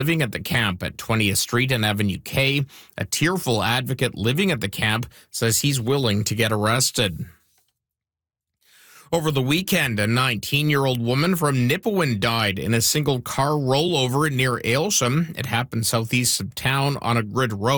living at the camp at 20th Street and Avenue K. A tearful advocate living at the camp says he's willing to get arrested. Over the weekend, a 19-year-old woman from Nipawin died in a single car rollover near Aylsham. It happened southeast of town on a grid road.